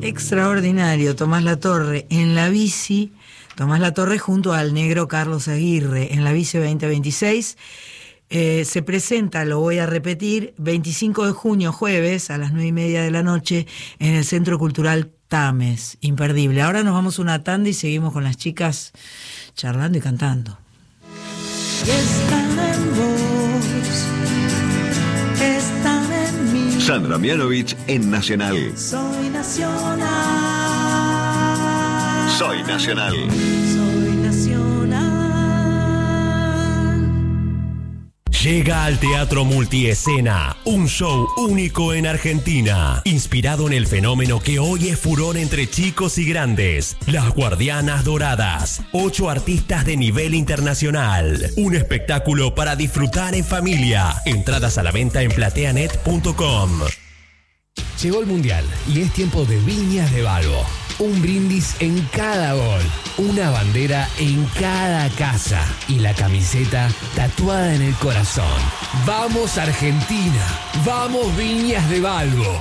extraordinario. Tomás Latorre en la bici, Tomás Latorre junto al negro Carlos Aguirre en la bici 2026. Se presenta, lo voy a repetir, 25 de junio, jueves, a las 9:30 de la noche, en el Centro Cultural Tames. Imperdible. Ahora nos vamos a una tanda y seguimos con las chicas charlando y cantando. Están en vos, están en mí. Sandra Mianovich en Nacional. Soy nacional. Soy Nacional. Soy nacional. Llega al Teatro Multiescena, un show único en Argentina, inspirado en el fenómeno que hoy es furor entre chicos y grandes, Las Guardianas Doradas, 8 artistas de nivel internacional, un espectáculo para disfrutar en familia, entradas a la venta en plateanet.com. Llegó el Mundial y es tiempo de Viñas de Balbo. Un brindis en cada gol, una bandera en cada casa y la camiseta tatuada en el corazón. ¡Vamos Argentina! ¡Vamos Viñas de Balbo!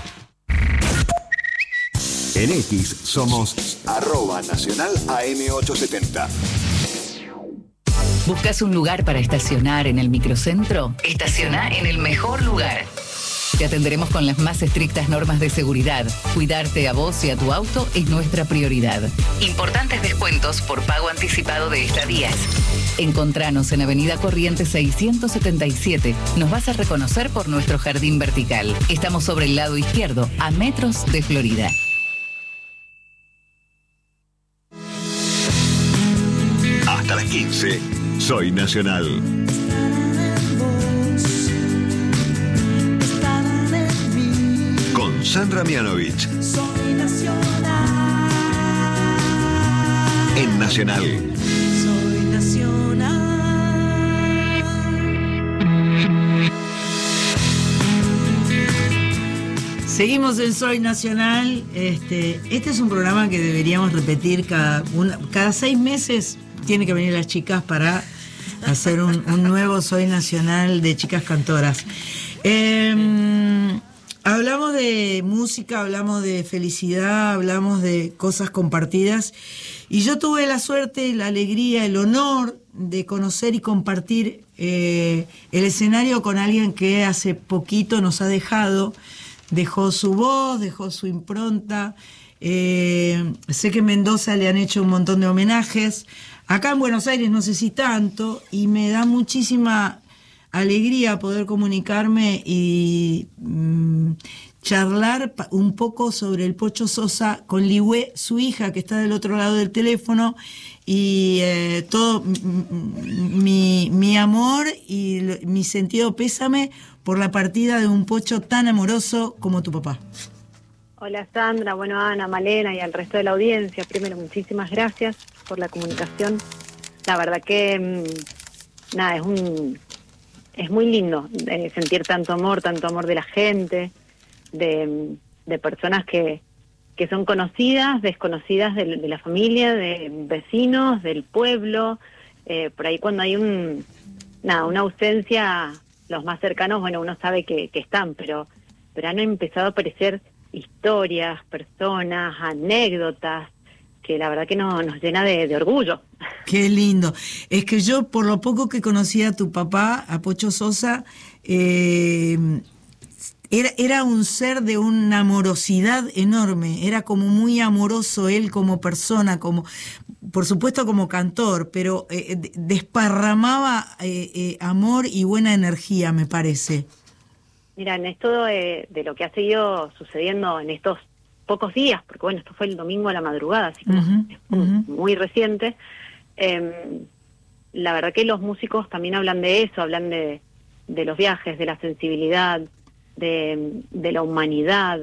En X somos @Nacional AM870. ¿Buscas un lugar para estacionar en el microcentro? Estaciona en el mejor lugar. Te atenderemos con las más estrictas normas de seguridad. Cuidarte a vos y a tu auto es nuestra prioridad. Importantes descuentos por pago anticipado de estadías. Encontranos en Avenida Corrientes 677. Nos vas a reconocer por nuestro jardín vertical. Estamos sobre el lado izquierdo, a metros de Florida. Hasta las 15. Soy Nacional. Con Sandra Mianovich. Soy nacional. En Nacional. Soy nacional. Seguimos en Soy Nacional. Este es un programa que deberíamos repetir cada 6 meses. Tiene que venir las chicas para hacer un nuevo Soy Nacional de chicas cantoras. Hablamos de música, hablamos de felicidad, hablamos de cosas compartidas. Y yo tuve la suerte, la alegría, el honor de conocer y compartir el escenario con alguien que hace poquito nos ha dejado. Dejó su voz, dejó su impronta. Sé que en Mendoza le han hecho un montón de homenajes. Acá en Buenos Aires no sé si tanto. Y me da muchísima alegría poder comunicarme y charlar un poco sobre el Pocho Sosa con Ligüe, su hija, que está del otro lado del teléfono, y todo mi amor y mi sentido pésame por la partida de un Pocho tan amoroso como tu papá. Hola Sandra, bueno Ana, Malena y al resto de la audiencia, primero muchísimas gracias por la comunicación. La verdad que nada, es muy lindo sentir tanto amor de la gente, de personas que son conocidas, desconocidas de la familia, de vecinos, del pueblo. Por ahí cuando hay una ausencia, los más cercanos, bueno, uno sabe que están, pero han empezado a aparecer historias, personas, anécdotas, que la verdad que nos llena de orgullo. Qué lindo. Es que yo, por lo poco que conocía a tu papá, a Pocho Sosa, era un ser de una amorosidad enorme. Era como muy amoroso él como persona, como, por supuesto como cantor, pero desparramaba amor y buena energía, me parece. Mira, en esto de lo que ha seguido sucediendo en estos pocos días, porque bueno, esto fue el domingo a la madrugada, así que muy reciente. La verdad que los músicos también hablan de eso, hablan de los viajes, de la sensibilidad, de la humanidad,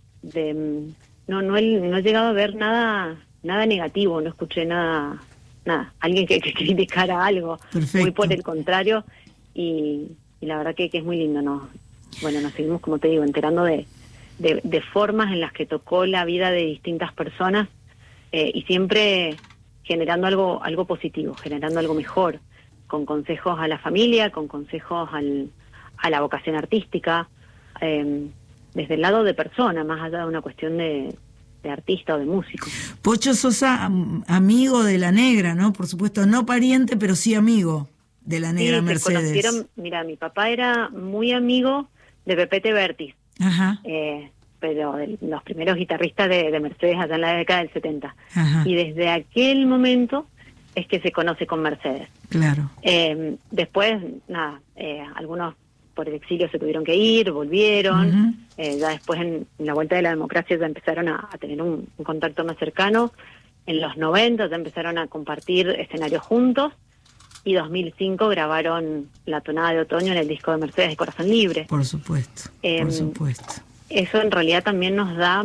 no he llegado a ver nada negativo, no escuché nada, alguien que criticara algo. Perfecto. Muy por el contrario, y la verdad que es muy lindo, ¿no? Bueno, nos seguimos, como te digo, enterando de formas en las que tocó la vida de distintas personas, y siempre generando algo positivo, generando algo mejor, con consejos a la familia, con consejos a la vocación artística, desde el lado de persona, más allá de una cuestión de artista o de músico. Pocho Sosa, amigo de la Negra, ¿no? Por supuesto, no pariente, pero sí amigo de la Negra Sí, Mercedes. se conocieron, mira, mi papá era muy amigo de Pepete Bertis, Ajá, pero de los primeros guitarristas de Mercedes allá en la década del 70. ajá, Y desde aquel momento es que se conoce con Mercedes. claro. Después, nada, algunos por el exilio se tuvieron que ir, volvieron. Ya después en la vuelta de la democracia ya empezaron a tener un contacto más cercano. En los 90 ya empezaron a compartir escenarios juntos. Y 2005 grabaron La Tonada de Otoño en el disco de Mercedes de Corazón Libre. Por supuesto, por supuesto. Eso en realidad también nos da,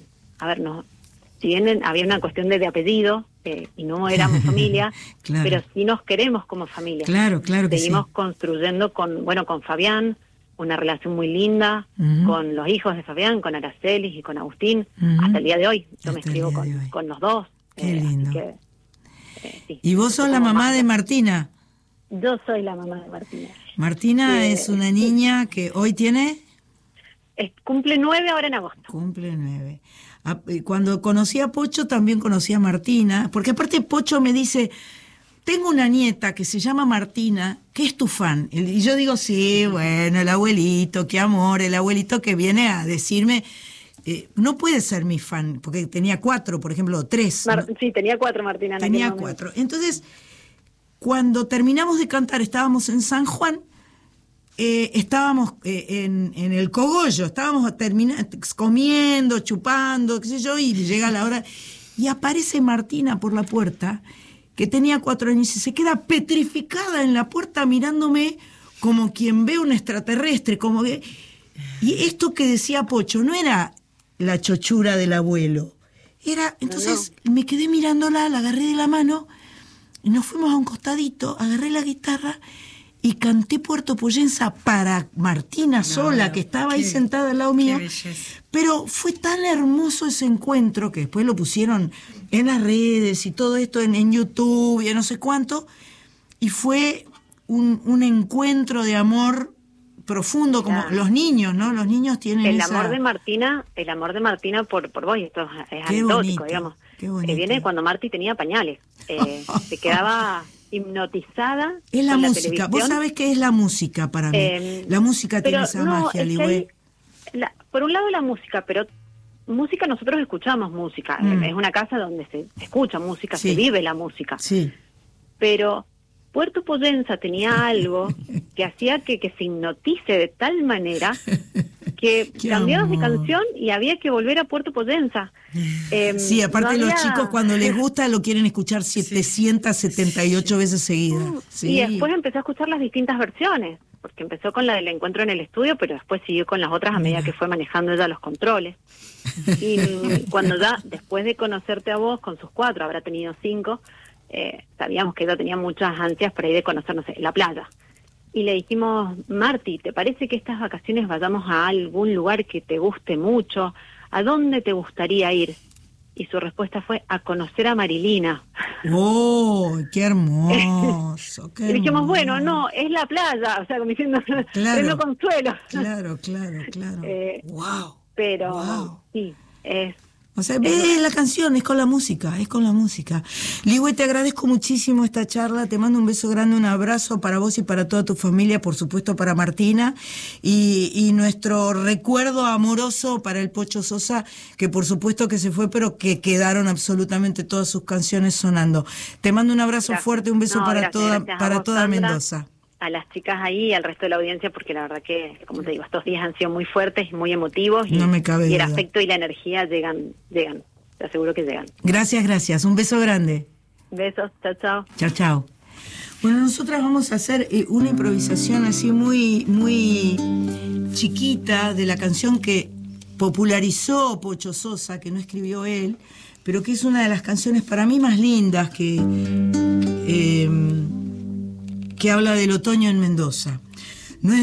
si bien había una cuestión de apellido, y no éramos familia, Claro. pero sí nos queremos como familia. Claro, claro que Seguimos sí. construyendo con Fabián una relación muy linda, Ujú. con los hijos de Fabián, con Aracelis y con Agustín, Ujú. hasta el día de hoy. Yo me Hasta el escribo día de hoy. con los dos. Qué así lindo. que, sí. Y vos sos la Como mamá madre. de Martina. Yo soy la mamá de Martina. Martina es una niña que hoy tiene... Cumple 9 ahora en agosto. Cumple 9. Cuando conocí a Pocho también conocí a Martina, porque aparte Pocho me dice, tengo una nieta que se llama Martina, que es tu fan. Y yo digo, sí, bueno, el abuelito, qué amor, el abuelito que viene a decirme, no puede ser mi fan, porque tenía 4, por ejemplo, o 3. ¿no? Sí, tenía 4 Martina. En Tenía aquel momento. 4. Entonces, cuando terminamos de cantar, estábamos en San Juan, estábamos en el cogollo, estábamos comiendo, chupando, qué sé yo, y llega la hora, y aparece Martina por la puerta, que tenía 4 años, y se queda petrificada en la puerta mirándome como quien ve un extraterrestre, como que... Y esto que decía Pocho no era la chochura del abuelo, era... Entonces me quedé mirándola, la agarré de la mano, y nos fuimos a un costadito, agarré la guitarra y canté Puerto Poyensa para Martina sola, que estaba ahí sentada al lado mío. Pero fue tan hermoso ese encuentro, que después lo pusieron en las redes y todo esto en YouTube y no sé cuánto, y fue un encuentro de amor profundo, como los niños, ¿no? Los niños tienen el esa... amor de Martina por vos, y esto es Qué anecdótico, bonito, digamos. qué bonito. Viene cuando Marti tenía pañales. Se quedaba hipnotizada. Es la con música. televisión. Vos sabés qué es la música para mí. La música tiene Pero esa no, magia, es que Ligüe. por un lado la música, pero música, nosotros escuchamos música. Es una casa donde se escucha música, Sí. se vive la música. Sí. Pero Puerto Poyensa tenía algo que hacía que se hipnotice de tal manera que Qué cambiabas de amor. canción y había que volver a Puerto Poyensa. Sí, aparte no los había- chicos cuando les gusta lo quieren escuchar 778 veces seguidas. Sí. Y después empecé a escuchar las distintas versiones, porque empezó con la del encuentro en el estudio, pero después siguió con las otras a medida que fue manejando ella los controles. Y cuando ya, después de conocerte a vos, con sus 4, habrá tenido 5, sabíamos que ella tenía muchas ansias para ir de conocer, no sé, la playa. Y le dijimos, Marti, ¿te parece que estas vacaciones vayamos a algún lugar que te guste mucho? ¿A dónde te gustaría ir? Y su respuesta fue, a conocer a Marilina. ¡Oh, qué hermoso! Qué Y dijimos, hermoso. bueno, no, es la playa, o sea, como diciendo, Claro. es lo consuelo. Claro. ¡Wow! Pero Wow. sí, es... O sea, ves la canción, es con la música. Ligüe, te agradezco muchísimo esta charla, te mando un beso grande, un abrazo para vos y para toda tu familia, por supuesto para Martina, y nuestro recuerdo amoroso para el Pocho Sosa, que por supuesto que se fue, pero que quedaron absolutamente todas sus canciones sonando. Te mando un abrazo Gracias. fuerte, un beso No, para gracias, toda, gracias a para vos, toda Sandra, Mendoza. a las chicas ahí y al resto de la audiencia, porque la verdad que, como te digo, estos días han sido muy fuertes y muy emotivos, y, No me cabe y el duda. afecto y la energía llegan, te aseguro que llegan. Gracias, un beso grande. Besos, chao. Chao. Bueno, nosotras vamos a hacer una improvisación así muy chiquita de la canción que popularizó Pocho Sosa, que no escribió él, pero que es una de las canciones para mí más lindas que habla del otoño en Mendoza.